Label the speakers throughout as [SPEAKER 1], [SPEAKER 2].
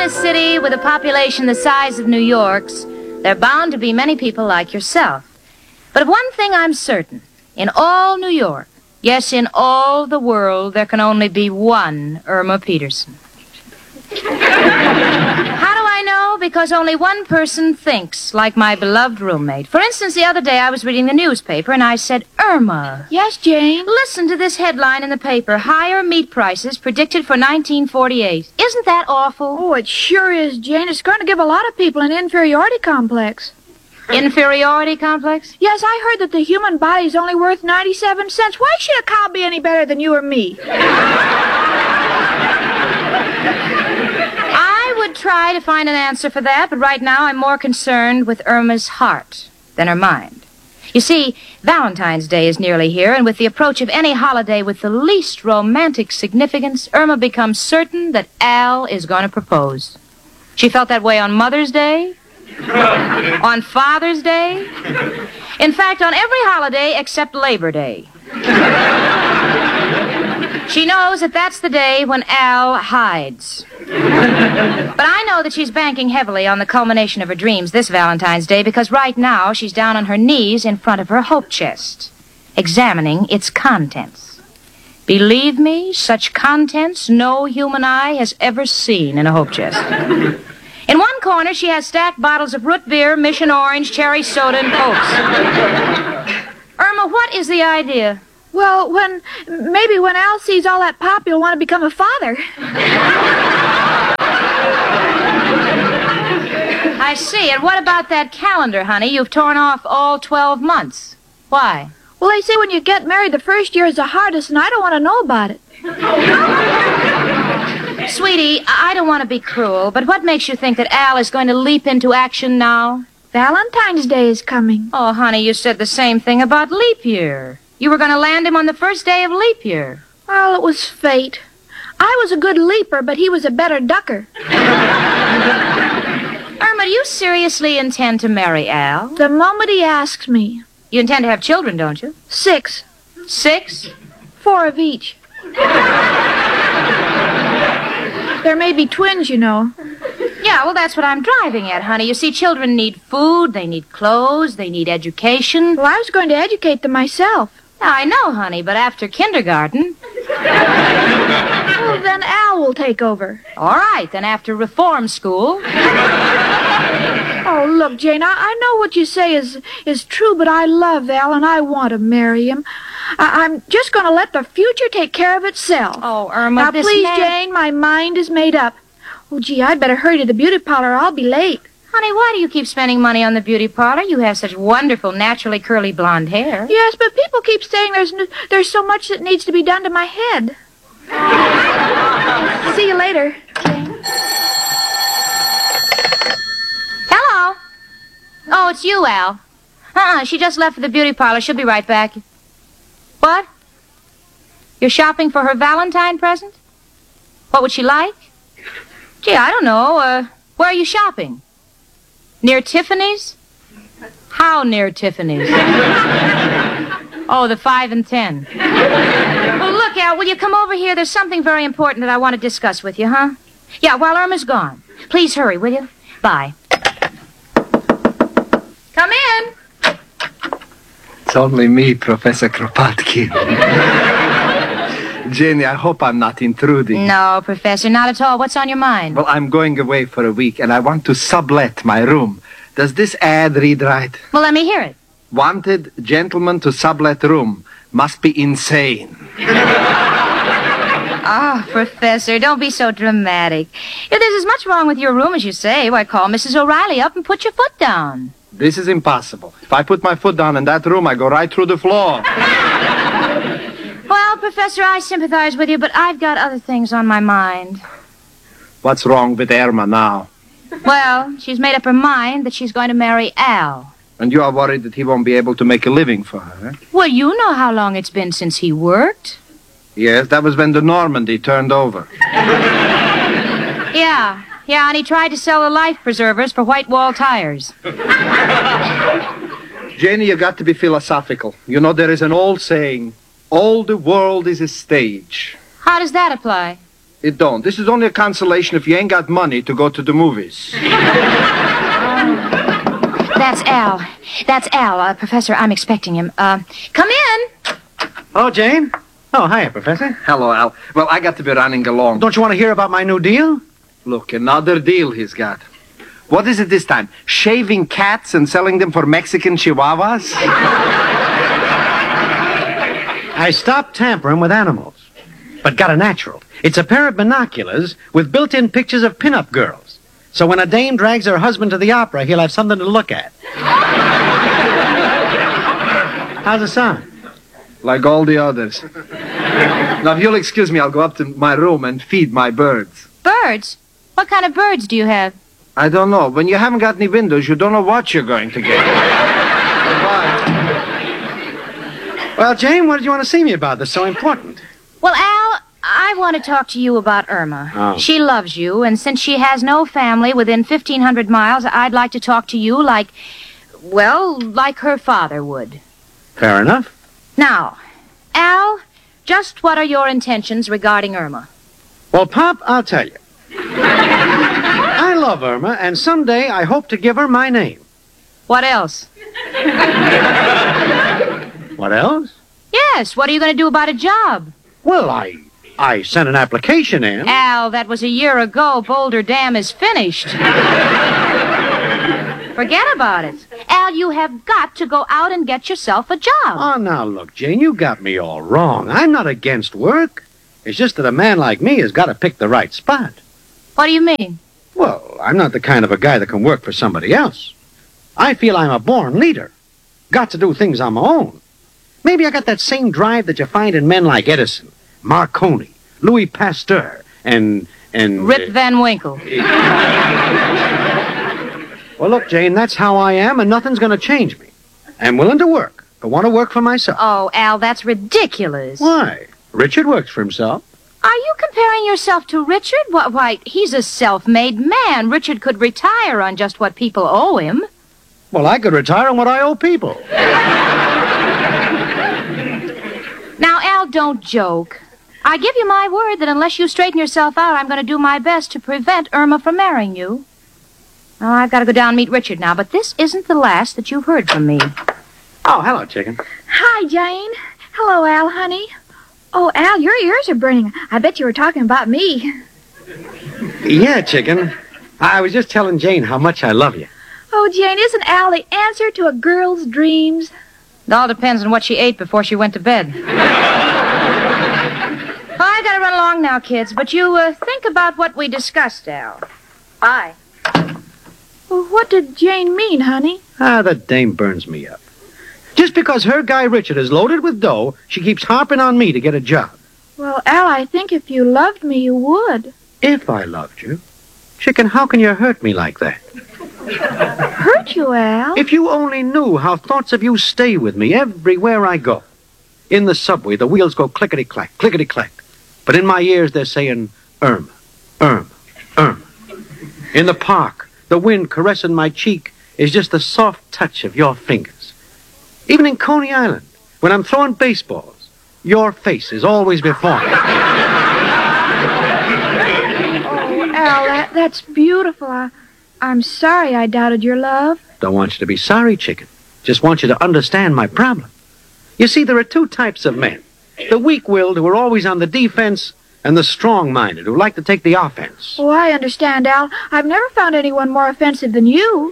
[SPEAKER 1] a city with a population the size of New York's, there are bound to be many people like yourself. But of one thing I'm certain. In all New York, yes, in all the world, there can only be one Irma Peterson. How do I know? Because only one person thinks like my beloved roommate. For instance, the other day I was reading the newspaper and I said, Irma.
[SPEAKER 2] Yes, Jane?
[SPEAKER 1] Listen to this headline in the paper. Higher meat prices predicted for 1948. Isn't that awful?
[SPEAKER 2] Oh, it sure is, Jane. It's going to give a lot of people an inferiority complex.
[SPEAKER 1] Inferiority complex?
[SPEAKER 2] Yes, I heard that the human body is only worth 97 cents. Why should a cow be any better than you or me?
[SPEAKER 1] I would try to find an answer for that, but right now I'm more concerned with Irma's heart than her mind. You see, Valentine's Day is nearly here, and with the approach of any holiday with the least romantic significance, Irma becomes certain that Al is going to propose. She felt that way on Mother's Day, on Father's Day, in fact, on every holiday except Labor Day. She knows that that's the day when Al hides. But I know that she's banking heavily on the culmination of her dreams this Valentine's Day because right now she's down on her knees in front of her hope chest, examining its contents. Believe me, such contents no human eye has ever seen in a hope chest. In one corner, she has stacked bottles of root beer, Mission Orange, cherry soda, and Cokes. Irma, what is the idea?
[SPEAKER 2] Well, maybe when Al sees all that pop, he'll want to become a father.
[SPEAKER 1] I see. And what about that calendar, honey? You've torn off all 12 months. Why?
[SPEAKER 2] Well, they say when you get married, the first year is the hardest, and I don't want to know about it.
[SPEAKER 1] Sweetie, I don't want to be cruel, but what makes you think that Al is going to leap into action now?
[SPEAKER 2] Valentine's Day is coming.
[SPEAKER 1] Oh, honey, you said the same thing about leap year. You were going to land him on the first day of leap year.
[SPEAKER 2] Well, it was fate. I was a good leaper, but he was a better ducker.
[SPEAKER 1] Irma, do you seriously intend to marry Al?
[SPEAKER 2] The moment he asks me.
[SPEAKER 1] You intend to have children, don't you?
[SPEAKER 2] 6.
[SPEAKER 1] 6?
[SPEAKER 2] 4 of each. There may be twins, you know.
[SPEAKER 1] Yeah, well, that's what I'm driving at, honey. You see, children need food, they need clothes, they need education.
[SPEAKER 2] Well, I was going to educate them myself.
[SPEAKER 1] Now, I know, honey, but after kindergarten...
[SPEAKER 2] Well, then Al will take over.
[SPEAKER 1] All right, then after reform school...
[SPEAKER 2] Oh, look, Jane, I know what you say is true, but I love Al, and I want to marry him. I'm just going to let the future take care of itself.
[SPEAKER 1] Oh, Irma,
[SPEAKER 2] now, please, Jane, my mind is made up. Oh, gee, I'd better hurry to the beauty parlor. I'll be late.
[SPEAKER 1] Honey, why do you keep spending money on the beauty parlor? You have such wonderful, naturally curly blonde hair.
[SPEAKER 2] Yes, but people keep saying there's so much that needs to be done to my head. See you later, Jane.
[SPEAKER 1] Hello. Oh, it's you, Al. She just left for the beauty parlor. She'll be right back. What? You're shopping for her Valentine present? What would she like? Gee, I don't know. Where are you shopping? Near Tiffany's? How near Tiffany's? Oh, the 5 and 10. Well, look, Al, will you come over here? There's something very important that I want to discuss with you, huh? Yeah, while Irma's gone. Please hurry, will you? Bye. Come in.
[SPEAKER 3] It's only me, Professor Kropotkin. Jenny, I hope I'm not intruding.
[SPEAKER 1] No, Professor, not at all. What's on your mind?
[SPEAKER 3] Well, I'm going away for a week, and I want to sublet my room. Does this ad read right?
[SPEAKER 1] Well, let me hear it.
[SPEAKER 3] Wanted gentleman to sublet room. Must be insane.
[SPEAKER 1] Oh, Professor, don't be so dramatic. If there's as much wrong with your room as you say, why, call Mrs. O'Reilly up and put your foot down.
[SPEAKER 3] This is impossible. If I put my foot down in that room, I go right through the floor.
[SPEAKER 1] Well, Professor, I sympathize with you, but I've got other things on my mind.
[SPEAKER 3] What's wrong with Irma now?
[SPEAKER 1] Well, she's made up her mind that she's going to marry Al.
[SPEAKER 3] And you are worried that he won't be able to make a living for her, eh?
[SPEAKER 1] Well, you know how long it's been since he worked.
[SPEAKER 3] Yes, that was when the Normandy turned over.
[SPEAKER 1] Yeah, and he tried to sell the life preservers for white wall tires.
[SPEAKER 3] Janie, you got to be philosophical. You know, there is an old saying, all the world is a stage.
[SPEAKER 1] How does that apply?
[SPEAKER 3] It don't. This is only a consolation if you ain't got money to go to the movies.
[SPEAKER 1] That's Al. That's Al. Professor, I'm expecting him. Come in.
[SPEAKER 4] Oh, Jane. Oh, hiya, Professor.
[SPEAKER 3] Hello, Al. Well, I got to be running along.
[SPEAKER 4] Don't you want to hear about my new deal?
[SPEAKER 3] Look, another deal he's got. What is it this time? Shaving cats and selling them for Mexican chihuahuas?
[SPEAKER 4] I stopped tampering with animals, but got a natural. It's a pair of binoculars with built-in pictures of pin-up girls. So when a dame drags her husband to the opera, he'll have something to look at. How's it sound?
[SPEAKER 3] Like all the others. Now, if you'll excuse me, I'll go up to my room and feed my birds.
[SPEAKER 1] Birds? What kind of birds do you have?
[SPEAKER 3] I don't know. When you haven't got any windows, you don't know what you're going to get. Goodbye.
[SPEAKER 4] Well, Jane, what did you want to see me about that's so important?
[SPEAKER 1] Well, Al, I want to talk to you about Irma.
[SPEAKER 4] Oh.
[SPEAKER 1] She loves you, and since she has no family within 1,500 miles, I'd like to talk to you like her father would.
[SPEAKER 4] Fair enough.
[SPEAKER 1] Now, Al, just what are your intentions regarding Irma?
[SPEAKER 4] Well, Pop, I'll tell you. I love Irma, and someday I hope to give her my name.
[SPEAKER 1] What else?
[SPEAKER 4] What else?
[SPEAKER 1] Yes, what are you going to do about a job?
[SPEAKER 4] Well, I sent an application in.
[SPEAKER 1] Al, that was a year ago. Boulder Dam is finished. Forget about it. Al, you have got to go out and get yourself a job.
[SPEAKER 4] Oh, now, look, Jane, you got me all wrong. I'm not against work. It's just that a man like me has got to pick the right spot.
[SPEAKER 1] What do you mean?
[SPEAKER 4] Well, I'm not the kind of a guy that can work for somebody else. I feel I'm a born leader. Got to do things on my own. Maybe I got that same drive that you find in men like Edison, Marconi, Louis Pasteur, and
[SPEAKER 1] Rip Van Winkle.
[SPEAKER 4] Well, look, Jane, that's how I am, and nothing's going to change me. I'm willing to work. I want to work for myself.
[SPEAKER 1] Oh, Al, that's ridiculous.
[SPEAKER 4] Why? Richard works for himself.
[SPEAKER 1] Are you comparing yourself to Richard? Why, he's a self-made man. Richard could retire on just what people owe him.
[SPEAKER 4] Well, I could retire on what I owe people.
[SPEAKER 1] Now, Al, don't joke. I give you my word that unless you straighten yourself out, I'm going to do my best to prevent Irma from marrying you. Oh, I've got to go down and meet Richard now, but this isn't the last that you've heard from me.
[SPEAKER 4] Oh, hello, chicken.
[SPEAKER 2] Hi, Jane. Hello, Al, honey. Oh, Al, your ears are burning. I bet you were talking about me.
[SPEAKER 4] Yeah, chicken. I was just telling Jane how much I love you.
[SPEAKER 2] Oh, Jane, isn't Al the answer to a girl's dreams?
[SPEAKER 1] It all depends on what she ate before she went to bed. I gotta run along now, kids, but you think about what we discussed, Al. Bye.
[SPEAKER 2] Well, what did Jane mean, honey?
[SPEAKER 4] That dame burns me up. Just because her guy Richard is loaded with dough, she keeps harping on me to get a job.
[SPEAKER 2] Well, Al, I think if you loved me, you would.
[SPEAKER 4] If I loved you? Chicken, how can you hurt me like that?
[SPEAKER 2] Hurt you, Al?
[SPEAKER 4] If you only knew how thoughts of you stay with me everywhere I go. In the subway, the wheels go clickety-clack, clickety-clack. But in my ears, they're saying, Irma, Irma, Irma. In the park, the wind caressing my cheek is just the soft touch of your fingers. Even in Coney Island, when I'm throwing baseballs, your face is always before me.
[SPEAKER 2] Oh, Al, that's beautiful. I'm sorry I doubted your love.
[SPEAKER 4] Don't want you to be sorry, chicken. Just want you to understand my problem. You see, there are two types of men. The weak-willed who are always on the defense, and the strong-minded who like to take the offense.
[SPEAKER 2] Oh, I understand, Al. I've never found anyone more offensive than you.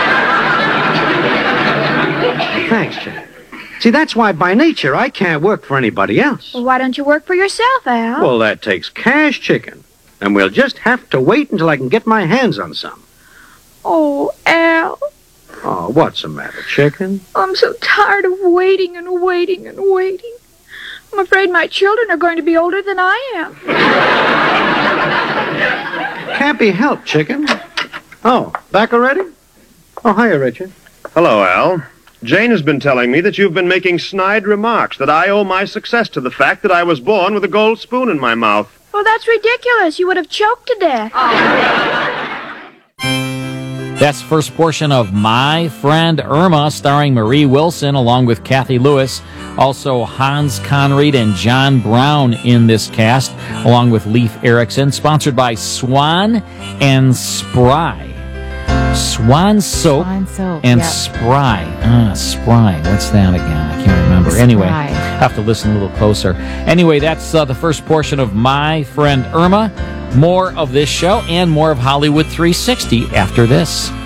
[SPEAKER 4] Thanks, chicken. See, that's why by nature I can't work for anybody else.
[SPEAKER 2] Well, why don't you work for yourself, Al?
[SPEAKER 4] Well, that takes cash, chicken. And we'll just have to wait until I can get my hands on some.
[SPEAKER 2] Oh, Al.
[SPEAKER 4] Oh, what's the matter, chicken?
[SPEAKER 2] I'm so tired of waiting and waiting and waiting. I'm afraid my children are going to be older than I am.
[SPEAKER 4] Can't be helped, chicken. Oh, back already? Oh, hiya, Richard.
[SPEAKER 5] Hello, Al. Jane has been telling me that you've been making snide remarks, that I owe my success to the fact that I was born with a gold spoon in my mouth.
[SPEAKER 2] Oh, that's ridiculous. You would have choked to death.
[SPEAKER 6] That's the first portion of My Friend Irma, starring Marie Wilson along with Kathy Lewis. Also Hans Conried and John Brown in this cast, along with Leif Erikson. Sponsored by Swan and Spry. Swan Soap and Spry. Spry. What's that again? I can't remember. Anyway, I have to listen a little closer. Anyway, that's the first portion of My Friend Irma. More of this show and more of Hollywood 360 after this.